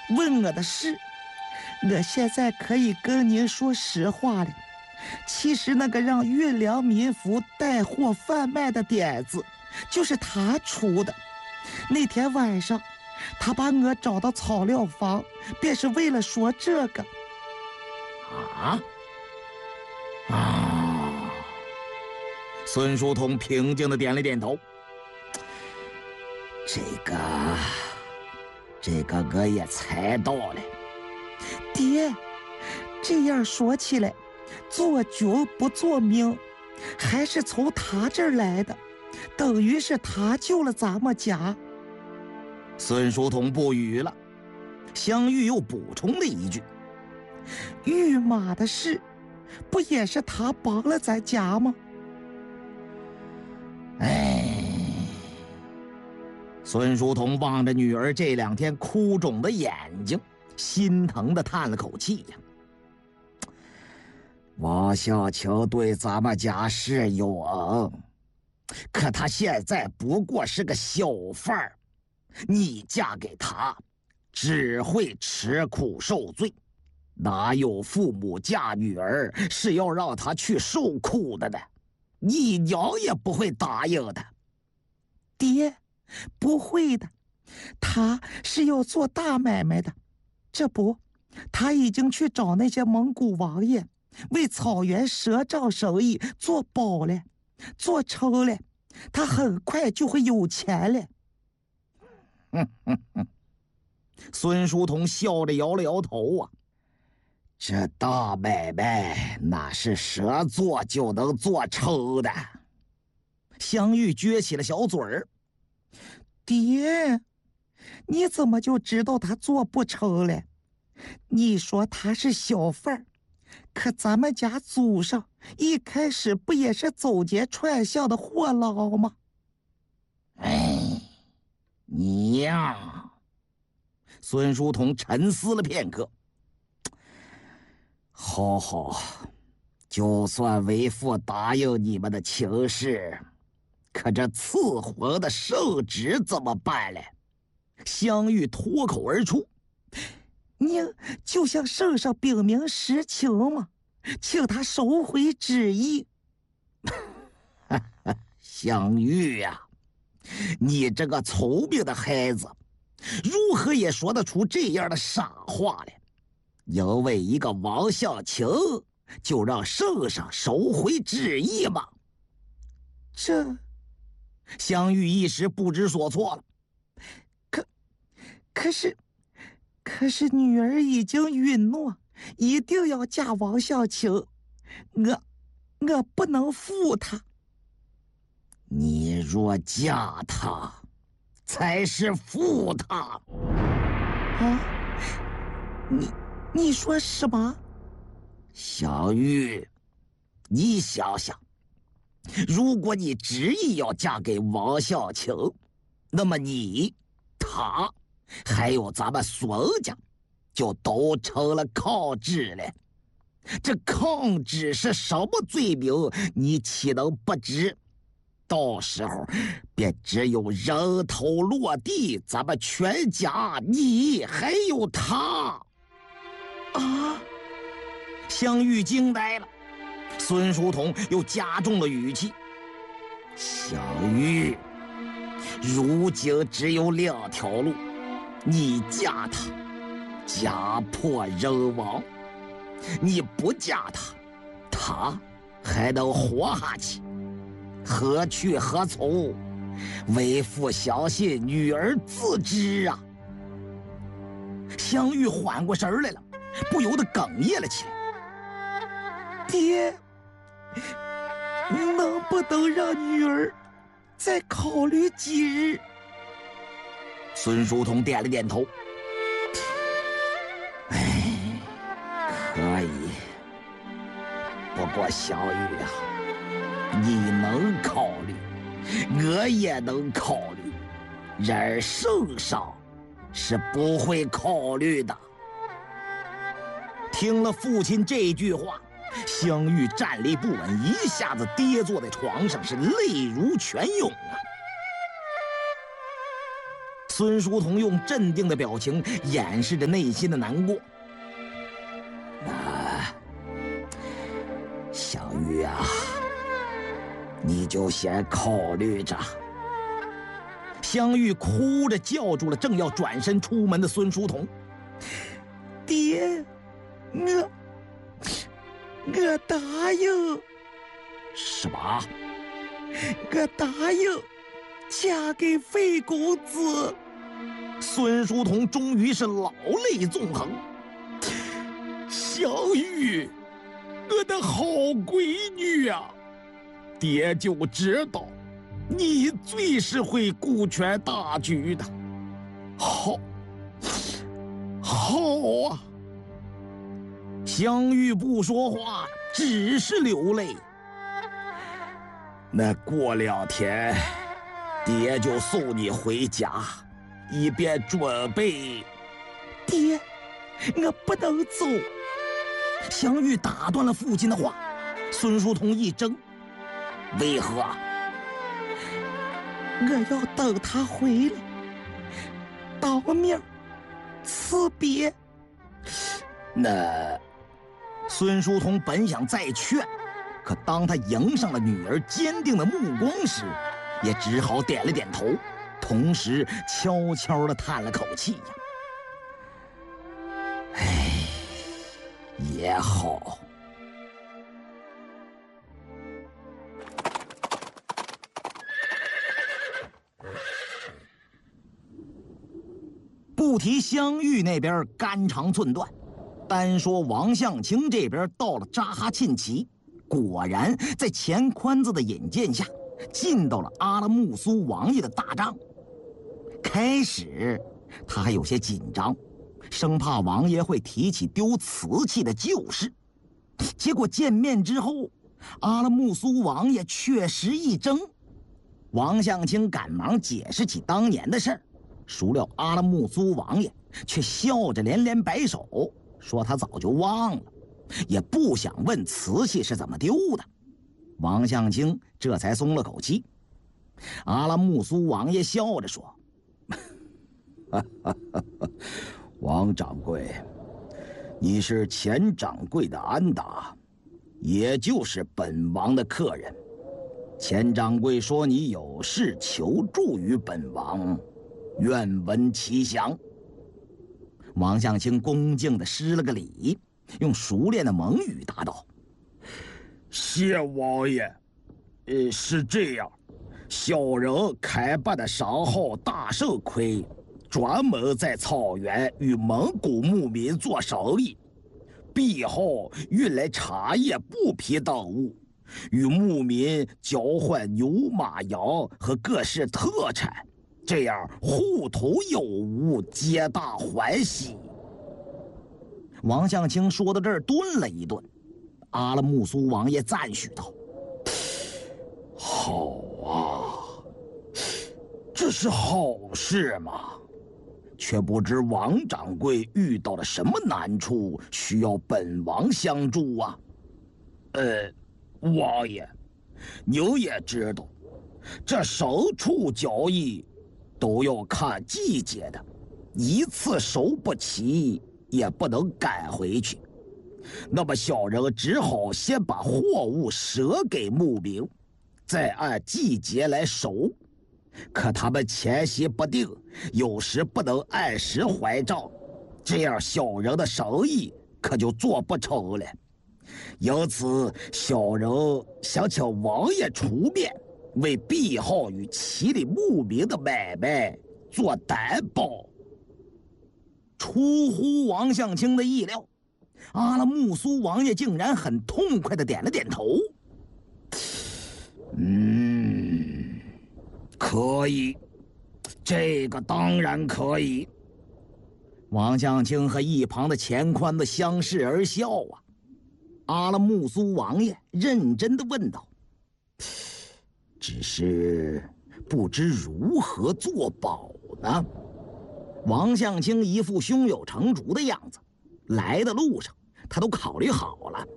问我的事，我现在可以跟您说实话了。其实那个让运粮民夫带货贩卖的点子，就是他出的。那天晚上，他把我找到草料房，便是为了说这个。 孙书同平静地点了点头。这个我也猜到了。 爹，这样说起来，做君不做命，还是从他这儿来的，等于是他救了咱们家。 孙书同不语了。湘玉又补充了一句： 御马的事，不也是他帮了咱家吗？ 孙书同望着女儿这2天哭肿的眼睛，心疼地叹了口气呀。王小晴对咱们家是有恩，可她现在不过是个小贩儿，你嫁给他，只会吃苦受罪，哪有父母嫁女儿是要让她去受苦的呢？你娘也不会答应的。 爹，不会的，他是要做大买卖的。这不，他已经去找那些蒙古王爷，为草原赊账生意做保了，做成了，他很快就会有钱了。 孙书同笑着摇了摇头啊，这大买卖哪是说做就能做成的？湘玉撅起了小嘴儿。 爹，你怎么就知道他做不成了？你说他是小贩，可咱们家祖上一开始不也是走街串巷的货郎吗？ 你呀！孙书同沉思了片刻。好，就算为父答应你们的情事，可这赐婚的圣旨怎么办嘞？湘玉脱口而出：“ 你就向圣上禀明实情嘛，请他收回旨意。” 湘玉呀，你这个聪明的孩子，如何也说得出这样的傻话来？因为一个王相卿，就让圣上收回旨意吗？ 这， 湘玉一时不知所措了。 可是女儿已经允诺，一定要嫁王相卿，我不能负她。 你若嫁他，才是负他。 啊？你说什么？ 小玉，你想想，如果你执意要嫁给王孝卿，那么你、他，还有咱们孙家，就都成了抗旨了。这抗旨是什么罪名？你岂能不知？到时候便只有人头落地，咱们全家，你还有他。 啊！ 湘玉惊呆了。孙书同又加重了语气：小玉，如今只有2条路，你嫁他，家破人亡；你不嫁他，他还能活下去。何去何从？为父相信女儿自知啊。湘玉缓过神来了，不由得哽咽了起来。 爹，能不能让女儿再考虑几日？ 孙书同点了点头。可以。不过小玉啊，你能考虑，我也能考虑，然而圣上是不会考虑的。听了父亲这句话，湘玉站立不稳，一下子跌坐在床上，是泪如泉涌啊。 孙叔同用镇定的表情掩饰着内心的难过。小玉啊，你就先考虑着。香玉哭着叫住了正要转身出门的孙叔同。 爹，我答应。 什么？ 我答应嫁给费公子。 孙叔同终于是老泪纵横。 香玉，我的好闺女啊，爹就知道你最是会顾全大局的。好啊。 香玉不说话，只是流泪。 那过2天，爹就送你回家，以便准备。爹，我不能走。 香玉打断了父亲的话。孙叔同一怔，为何？ 我要等他回来，当面辞别。 那孙叔同本想再劝，可当他迎上了女儿坚定的目光时，也只好点了点头，同时悄悄地叹了口气呀。 也好。 不提香玉那边肝肠寸断，单说王相清这边到了扎哈沁旗，果然在钱宽子的引荐下，进到了阿拉木苏王爷的大帐。开始他还有些紧张，生怕王爷会提起丢瓷器的旧事。结果见面之后，阿拉木苏王爷确实一怔。王相清赶忙解释起当年的事儿，孰料阿拉木苏王爷却笑着连连摆手，说他早就忘了，也不想问瓷器是怎么丢的。王相清这才松了口气。阿拉木苏王爷笑着说：“ 王掌柜，你是钱掌柜的安达，也就是本王的客人。钱掌柜说你有事求助于本王，愿闻其详。” 王相清恭敬地施了个礼，用熟练的蒙语答道：“ 谢王爷。是这样，小人开办的商号大圣亏，专门在草原与蒙古牧民做生意，必号运来茶叶、布匹等物，与牧民交换牛马羊和各式特产，这样互通有无，皆大欢喜。” 王相清说到这儿顿了一顿，阿拉木苏王爷赞许道：“ 好啊，这是好事嘛。却不知王掌柜遇到了什么难处，需要本王相助啊？”王爷，您也知道，这牲畜交易都要看季节的，一次收不齐也不能赶回去。那么小人只好先把货物赊给牧民，再按季节来收。可他们迁徙不定，有时不能按时还账，这样小人的生意可就做不成了。因此，小人想请王爷出面，为毕号与其里牧民的买卖做担保。 出乎王相清的意料，阿拉木苏王爷竟然很痛快地点了点头。 可以，这个当然可以。 王相清和一旁的钱宽子相视而笑啊。阿拉木苏王爷认真地问道：“ 只是不知如何作保呢？” 王相清一副胸有成竹的样子，来的路上他都考虑好了。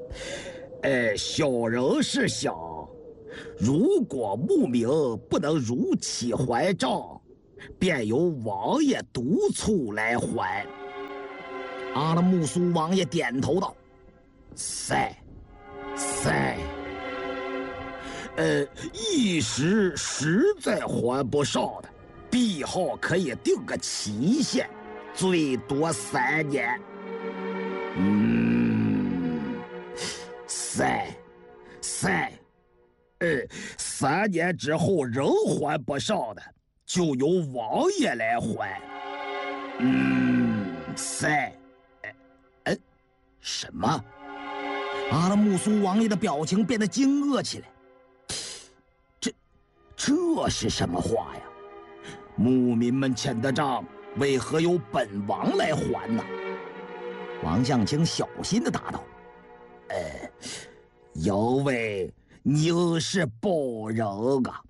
小人是想，如果牧民不能如期还账， 便由王爷督促来还。阿拉木苏王爷点头道：“塞。一时实在还不上的，帝号可以定个期限，最多3年。3年之后仍还不上的，就由王爷来还。什么？阿拉木苏王爷的表情变得惊愕起来。这是什么话呀？牧民们欠的账，为何由本王来还呢？王向清小心地答道：“因为你是保人啊。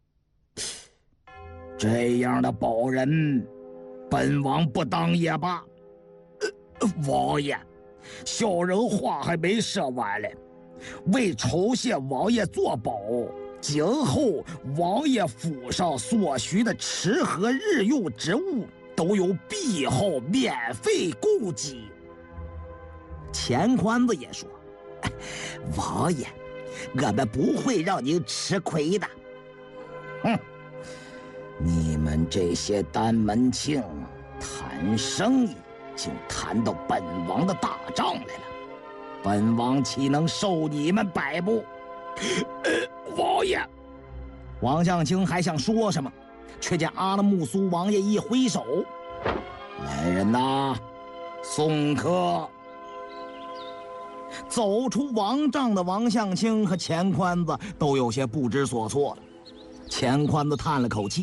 这样的保人，本王不当也罢。王爷，小人话还没说完嘞。为酬谢王爷作保，今后王爷府上所需的吃喝日用之物，都由帝号免费供给。”钱宽子也说：“王爷，我们不会让您吃亏的。”你们这些单门庆谈生意，竟谈到本王的大账来了，本王岂能受你们摆布？王爷，王向清还想说什么，却见阿拉木苏王爷一挥手：“来人呐，送客！”走出王帐的王向清和钱宽子都有些不知所措了。钱宽子叹了口气：“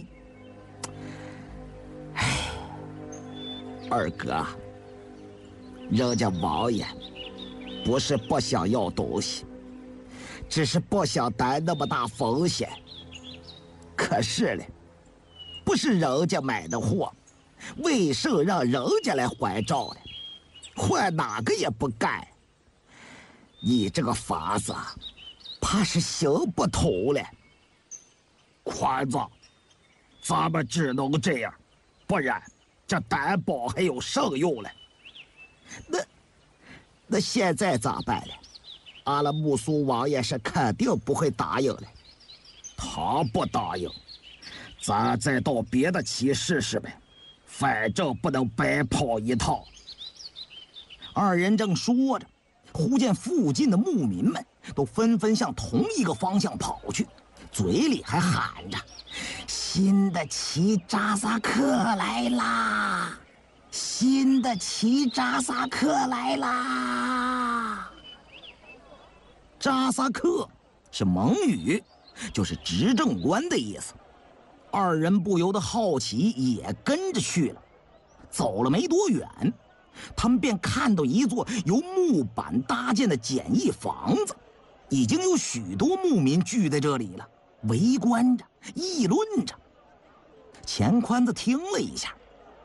二哥，人家王爷不是不想要东西，只是不想担那么大风险。可是嘞，不是人家买的货，为甚让人家来还账呢？换哪个也不干。你这个法子，怕是行不通了。宽子，咱们只能这样，不然这担保还有甚用了？那现在咋办呢？阿拉木苏王爷是肯定不会答应的。他不答应，咱再到别的期试试呗，反正不能白跑一趟。二人正说着，忽见附近的牧民们都纷纷向同一个方向跑去，嘴里还喊着：“新的齐扎萨克来啦！新的齐扎萨克来啦！”扎萨克是蒙语，就是执政官的意思。二人不由得好奇，也跟着去了。走了没多远，他们便看到一座由木板搭建的简易房子，已经有许多牧民聚在这里了，围观着，议论着。钱宽子听了一下：“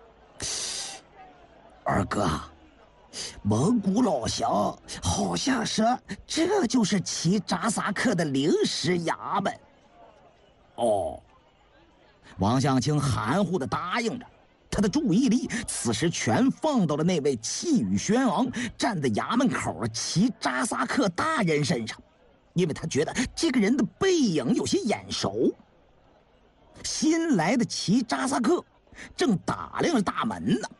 二哥，蒙古老乡好像说这就是齐扎萨克的临时衙门。”哦，王向清含糊地答应着，他的注意力此时全放到了那位气宇轩昂站在衙门口的齐扎萨克大人身上，因为他觉得这个人的背影有些眼熟。新来的齐扎萨克正打量着大门呢。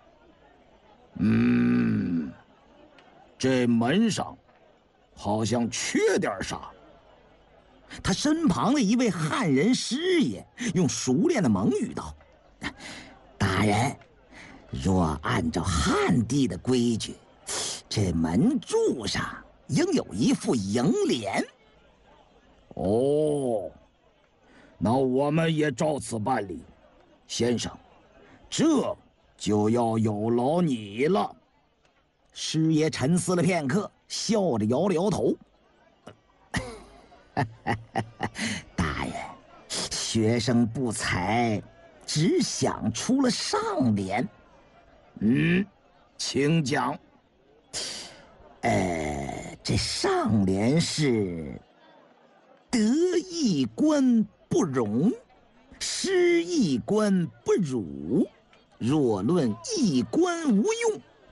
这门上好像缺点啥。他身旁的一位汉人师爷用熟练的蒙语道：“大人，若按照汉地的规矩，这门柱上应有一副楹联。”哦，那我们也照此办理。先生，这就要有劳你了。师爷沉思了片刻，笑着摇了摇头：“大人，学生不才，只想出了上联。”请讲。这上联是：“得一官不容， 失一官不辱，若论一官无用，